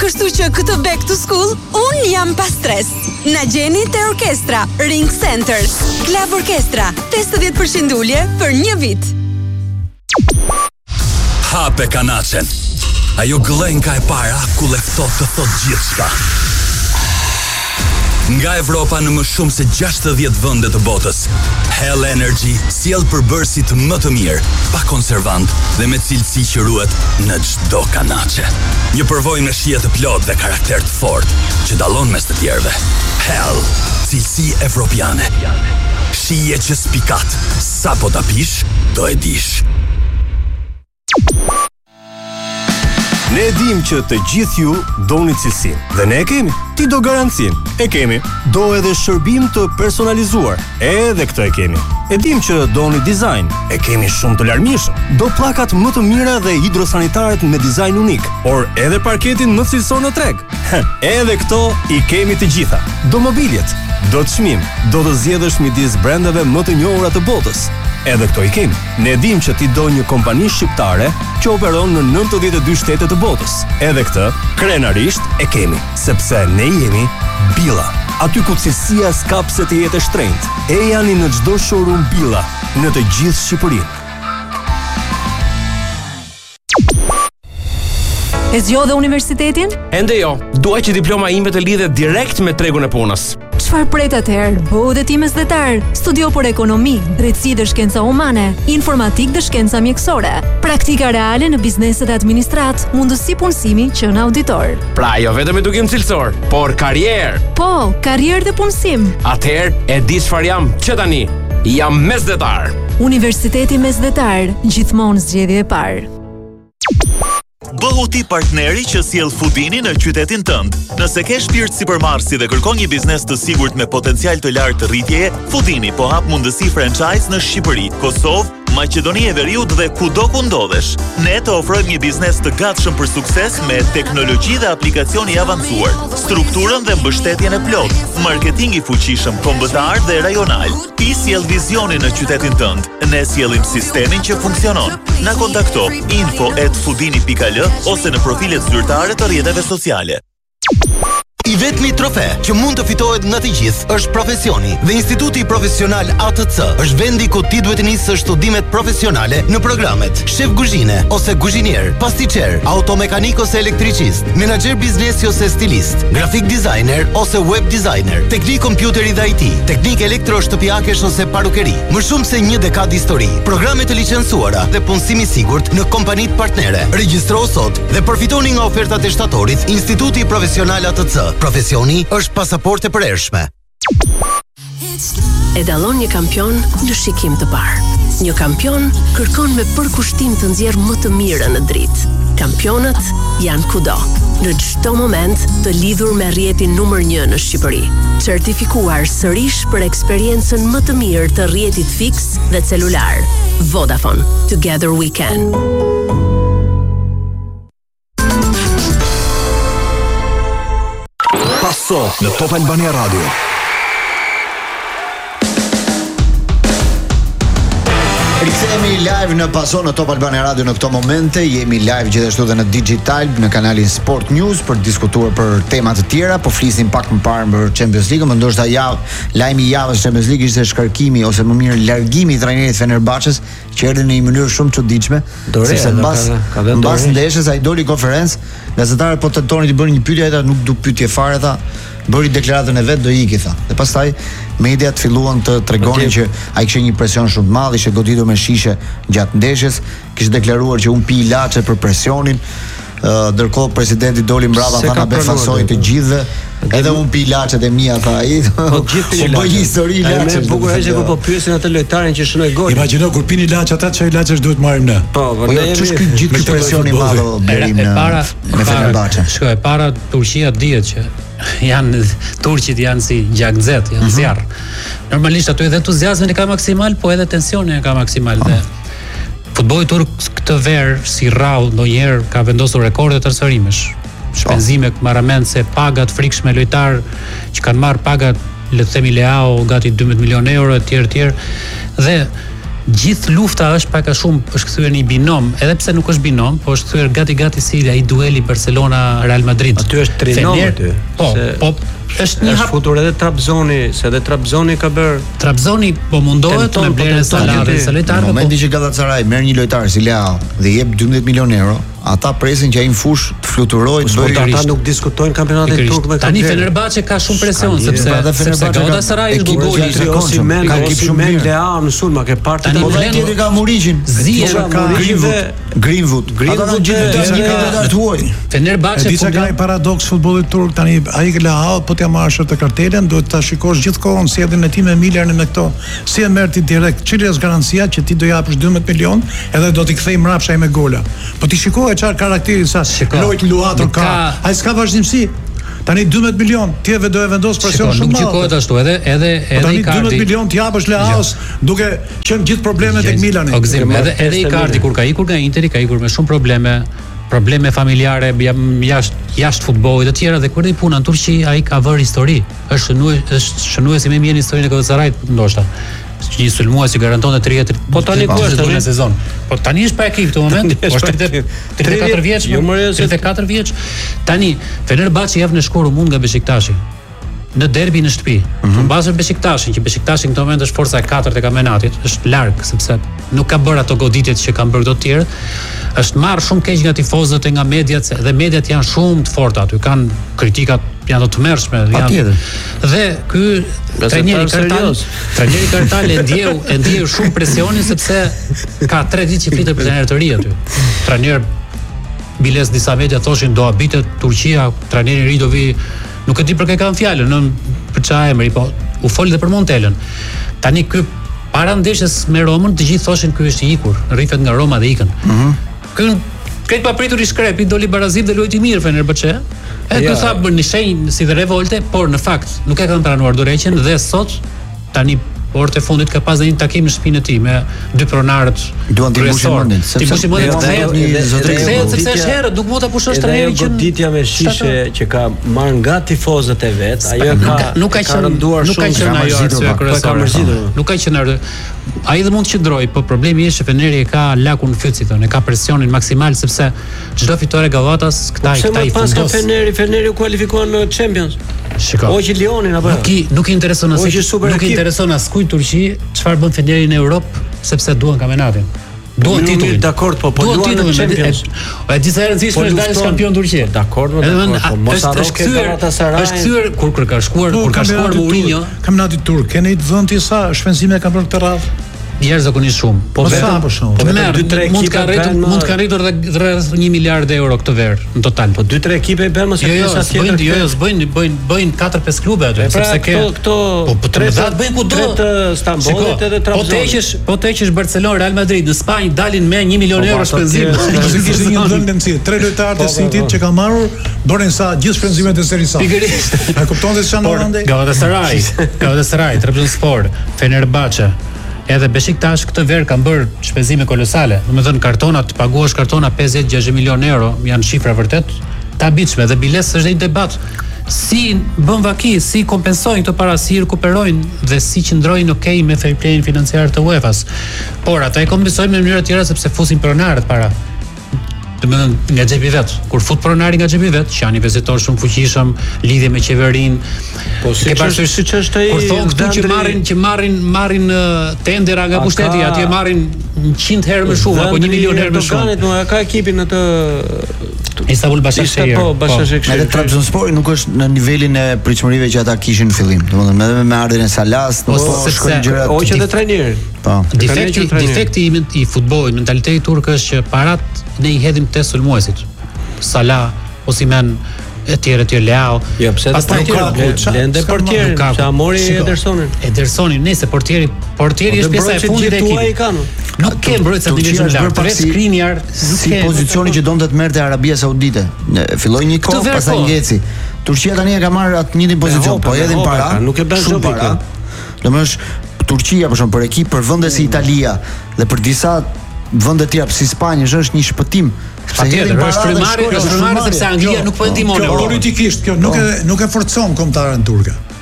Kështu që këtë back to school, unë jam pa stres. Na gjeni te orkestra Ring Center. Club Orkestra, 80% ulje për 1 vit. Hape kanacen. Ajo gëllenka e para ku leftot të thot gjithçka. Nga Evropa në më shumë se 60 vende të botës, Hell Energy sjell përbërësit më të mirë, pa konservant dhe me cilësi që ruhet në çdo kanaçe. Një përvojë me shije të plotë dhe karakter të fortë që dallon mes të tjerëve. Hell, cilësi evropiane. Shije që spikat, sa po ta pish, do e dish. Ne dim që të gjithë ju doni cilësin, dhe ne e kemi. Ti do garancin, e kemi. Do edhe shërbim të personalizuar, edhe këtë e kemi. E dim që doni dizajn, e kemi shumë të larmishëm. Do pllakat më të mira dhe hidrosanitaret me dizajn unik, por edhe parketin më cilësor në treg. Edhe këto i kemi të gjitha. Do mobiljet, do çmim, do të zgjedhësh midis brendeve më të njohura të botës. Edhe këto i kemi. Ne dim që ti do një kompani shqiptare që operon në 92 shtete të botës. Edhe këtë, krenarisht, e kemi. Sepse ne jemi Billa. Aty ku cilësia s'ka pse të jetë e shtrenjtë. E janë në çdo showroom Billa, në të gjithë Shqipërinë. E zgjodhe universitetin? Ende jo, dua që diploma ime të lidhet direkt me tregun e punës. Çfarë pret atëherë? Bëu dhe ti mesdhetar. Studio për ekonomi, drejtësi dhe shkenca humane, informatik dhe shkenca mjekësore, praktika reale në bizneset e administrat, mundësi punësimi që në auditor. Pra jo vetëm edukim cilësor, por karrierë. Po, karrierë dhe punësim. Atëherë e di çfarë jam që tani. Jam mesdhetar. Universiteti Mesdhetar, gjithmonë zgjedhje e parë. Bëhu ti partneri që sjell Foodini në qytetin tënd. Nëse ke shpirt sipërmarrësi dhe kërkon një biznes të sigurt me potencial të lartë të rritjeje, Foodini po hap mundësi franchise në Shqipëri, Kosovë, Maqedoni e Veriut dhe kudo ku ndodhesh. Ne të ofrojmë një biznes të gatshëm për sukses me teknologji dhe aplikacion i avancuar, strukturën dhe mbështetjen e plotë, marketing i fuqishëm kombëtar dhe rajonal. Ti sjell vizionin në qytetin tënd. Ne sjellim sistemin që funksionon. Na kontakto info@foodini.al ose në profilet zyrtare të rrjeteve sociale. I vetmi trofe që mund të fitohet nga të gjithë është profesioni dhe Instituti Profesional ATC është vendi ku ti duhet të nisësh studimet profesionale në programet shef kuzhine ose kuzhinier, pastiçer, automekanik ose elektricist, menaxher biznesi ose stilist, grafik designer ose web designer, teknik kompjuteri dhe IT, teknik elektro-shtëpiakesh ose parukeri. Më shumë se një dekadë histori, programe të licencuara dhe punësimi i sigurt në kompanitë partnere. Regjistrohu sot dhe përfitoni nga ofertat e shtatorit Instituti Profesional ATC. Profesioni është pasaporte përhershme. E dallon një kampion në shikim të parë. Një kampion kërkon me përkushtim të nxjerrë më të mirën në dritë. Kampionët janë kudo, në çdo moment të lidhur me rrjetin numër 1 në Shqipëri. Certifikuar sërish për eksperiencën më të mirë të rrjetit fiks dhe celular. Vodafone, Together We Can. Paso në Top Albania Radio. Rikthehemi live në Paso në Top Albania Radio në këto momente. Jemi live gjithashtu edhe në digital në kanalin Sport News për të diskutuar për tema të tjera. Po flisim pak më parë për Champions League, më ndoshta lajmi i javës Champions League ishte shkarkimi ose më mirë largimi i trajnerit Fenerbahçes, që erdhi në një mënyrë shumë çuditshme. Sepse mbas ndeshjes ai doli konferencë, gazetarët po tentonin të bënin një pyetje, ata nuk du pyetje fare, tha, bëri deklaratën e vet, do iki, tha. Dhe pastaj mediat filluan të tregonin që ai kishte një presion shumë të madh, ishte goditur me shishe gjatë ndeshjes, kishte deklaruar që un pi ilaçe për presionin. Ndërkohë presidenti doli mbrapa, tha na befasoi të gjithë, edhe un pi ilaçet e mia, tha ai. Po gjithë po bëj histori ilaçe. Bukur është kur po pyesin atë lojtarin që shënoi gol. Imagjino kur pini ilaç ata çfarë ilaçesh duhet marrim ne. Po, ne jemi gjithë ky presion i madh bërim në Fenerbahçe. Shkoj para Turqia dihet që turqit janë si gjakzet, janë zjarr. Normalisht ato edhe entuziazmin e ka maksimal, po edhe tensionin e ka maksimal dhe futbolli turk këtë verë si rrallë ndonjëherë ka vendosur rekorde të tërësërimesh. Shpenzime marrament se pagat frikshme lojtar që kanë marrë pagat, le të themi Leao gati 12 milionë euro etj. Dhe gjithë lufta është pak a shumë është kthyer në një binom, edhe pse nuk është binom, po është kthyer gati si ai dueli Barcelona-Real Madrid. Aty është trinom aty. Po, është një hap futur edhe Trabzoni, se edhe Trabzoni ka bërë. Trabzoni po mundohet me blerën e Salarit, se lojtarët. Në momentin që Galatasaray merr një lojtar si Leao dhe jep 12 milionë euro, ata presin që ai në fush të fluturojë, të bëjë. Ata nuk diskutojnë kampionatin turk me tani Fenerbahçe ka shumë presion sepse Galatasaray është goli Osimhen, Leao në sulma ke parti tjetër ka Muriqin, Greenwood. Ata gjithë tuaj. Fenerbahçe diçka ka një paradoks futbollit turk tani, ai Leao po t'ja marrësh të kartelen, duhet ta shikosh gjithkohon sjelljen e tij me Emilerën me këto. Si e merr ti direkt, çfarë është garancia që ti do japësh 12 milion edhe do t'i kthej mbrapsht ai me gola. Po ti shikoje çfarë karakteri sa lojt luatur ka. Ai s'ka vazhdimsi. Tani 12 milion, ti do e vendos presion shumë. Nuk gjikohet ashtu, edhe Icardi. 12 milion ti japësh Leaos, duke qenë gjithë problemet tek Milani. Edhe Icardi kur ka ikur nga Interi, ka ikur me shumë probleme familjare, jashtë futbollit të tjera, dhe kur i puna në Turqi, ai ka vërë histori. Është shënuesi më i mirë në historinë e Galatasarayit, ndoshta. Një sulmues që garanton 30 po tani ku është në sezon. Po tani është pa ekip këtë moment, po është 34 vjeç, 34 vjeç. Tani Fenerbahçe javën e shkuar u mund nga Beşiktashi në derbi në shtëpi. Mbas Beşiktashin, që Beşiktashi në këtë moment është forca e 4 e kampionatit, është larg sepse nuk ka bërë ato goditjet që kanë bërë të tjerë. Është marrë shumë keq nga tifozët e nga mediat, dhe mediat janë shumë të forta aty, kanë kritikat janë të tmerrshme, janë. Dhe ky trajneri Kartal e ndjeu shumë presionin sepse ka 3 ditë që flitet për trajner të ri aty. Trajner biles disa media thoshin do habitet Turqia, trajneri i ri do vi, nuk e di për kë kanë fjalën, për çfarë emri, po u fol edhe për Montelën. Tani ky para ndeshjes me Romën, të gjithë thoshin ky është i ikur, rrifet nga Roma dhe ikën. Ky këtë papritur i shkrepi, doli barazim dhe luajti mirë Fenerbahçe. Ky tha bën një shenjë si dhe revolte, por në fakt nuk e kanë pranuar dorëheqjen dhe sot tani orët e fundit ka pas një takim në shtëpinë e tij me 2 pronarët. Duan të pushin mendin, sepse sepse është herë, nuk mund ta pushosh trajnerin që goditja me shishe që ka marrë nga tifozët e vet, ajo nuk ka qenë ajo arsye kryesore. Nuk ka qenë ai dhe mund të qëndroj, po problemi është që Feneri e ka lakun në fyt, si thonë, e ka presionin maksimal sepse çdo fitore Gallatas këta i fundos. Pas Feneri u kualifikuan në Champions. Shiko. Oqi Lionin apo? Nuk i intereson as kujt Turqi, çfarë bën Feneri në Europë, sepse duan kampionatin. Duan titullin. Dakord, po luan në Champions. O e disa rëndësishme është dalë kampion Turqi. Dakord, mos harro Galatasaray. Është kthyer kur ka shkuar Mourinho. Kampionati turk, keni të vënë ti sa shpenzime ka bërë këtë radhë? Jashtëzakonisht shumë. Po mund të arritur rreth 1 miliard euro këtë verë në total. Po 2-3 ekipe bën mos e pjesa tjetër. Bëjnë 4-5 klube aty, sepse këto po të bëjnë kudo të Stambollit edhe Trabzonit. Po të heqësh Barcelona, Real Madrid në Spanjë dalin me 1 milion euro shpenzim. Kishte një tendencë, 3 lojtarë të Cityt që kanë marrur bënin sa gjithë shpenzimet e Serie A. Pikërisht. A kupton se çfarë ndonde? Galatasaray, Trabzonspor, Fenerbahçe. Edhe Beşiktash këtë verë kanë bërë shpenzime kolosale. Domethënë kartonat, paguash kartona 50-60 milion euro, janë shifra vërtet të habitshme dhe biles është një debat. Si bën vaki, si kompensojnë këto para, si rikuperojnë dhe si qëndrojnë okay me fair play-in financiar të UEFA-s. Por ata e kompensojnë me mënyra të tjera sepse fusin pronarët para. Domethënë nga xhepi vet. Kur fut pronari nga xhepi vet, që janë investitor shumë fuqishëm, lidhje me qeverinë. Po siç është ai. Kur thon këtu që marrin tendera nga pushteti, atje marrin 100 herë më shumë apo 1 milion herë më shumë. Nuk ka ekipin atë Istanbul Başakşehir. Po, Başakşehir. Edhe Trabzonspori nuk është në nivelin e pritshmërive që ata kishin në fillim. Domethënë edhe me ardhin e Salas, shkojnë gjërat. Po që të trajnerit. Po. Defekti i futbollit, mentaliteti turk është që parat ne i hedhim te sulmuesit. Salah, Osimhen, etj Leao. Jo, pse lende portier, sa mori Edersonin, nëse portieri është pjesa e fundit e ekipit. Nuk ke mbrojtësa të nivelit lart, vetë Skriniar si pozicioni që donte të merrte Arabia Saudite. Filloi një kohë, pastaj ngeci. Turqia tani e ka marrë atë njëjtin pozicion, po hedhin para. Nuk e bën para. Domethënë Turqia për shemb për ekip për vende si Italia dhe për disa vende tjera si Spanjë është një shpëtim. Patjetër, është frymare sepse Anglia nuk po ndihmon. Politikisht kjo nuk e forcon kombëtarën turke.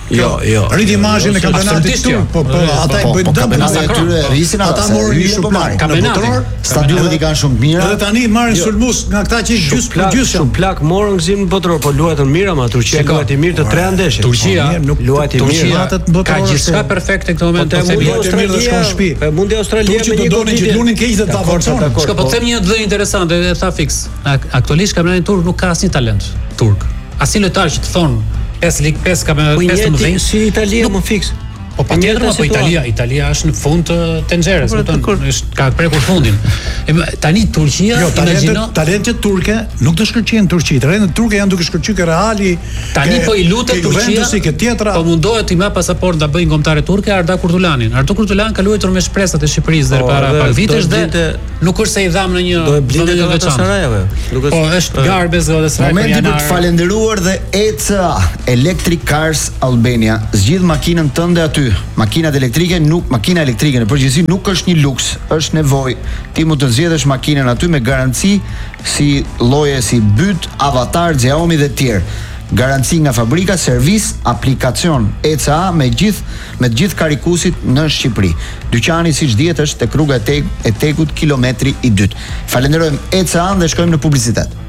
Rrit imazhin e kampionatit turk, po ata e bëjnë dëm. Ata morën një shpërmarrje. Kampionatin. Stadiumet i kanë shumë të mira. Edhe tani marrin sulmus nga këta që gjys për gjys. Shumë plak morën gzim në botror, po luajtën mirë, ama Turqia luajti mirë të 3 ndeshje. Turqia nuk luajti mirë. Ka gjithçka perfekte këtë moment. Po themi mirë dhe shkon në shtëpi. Mundi Australia me një donin që lunin keq dhe ta forcon. Shko po them një gjë interesante, e tha fiks. Aktualisht kampionati turk nuk ka asnjë talent turk. Asnjë lojtar që të thon 5 kampionatë si Italia më fiks. Po patjetër, po Italia është në fund të tenxherës, kupton? Është ka prekur fundin. Tani Turqia, talentet turke nuk do shkëlqejnë Turqi. Talentet turke janë duke shkëlqyer Reali. Tani po i lutet Turqia. Po mundohet të marrë pasaportë ta bëjnë kombëtare turke Arda Kurtullanin. Arda Kurtullan ka luajtur me shpresat e Shqipërisë deri para pak vitesh dhe nuk është se i dham në një vend të veçantë. Po është Garbez edhe Sarajevo. Momenti për të falendëruar dhe ECA Electric Cars Albania zgjidh makinën tënde aty. Makina elektrike në përgjithësi nuk është një luks, është nevojë. Ti mund të zgjedhësh makinën aty me garanci si lloje si byt, avatar, Xiaomi dhe të tjerë. Garanci nga fabrika, servis, aplikacion ECA me të gjithë karikusit në Shqipëri. Dyqani siç dihet është tek rruga e Tekut, kilometri i 2. Falenderojmë ECA dhe shkojmë në publicitet.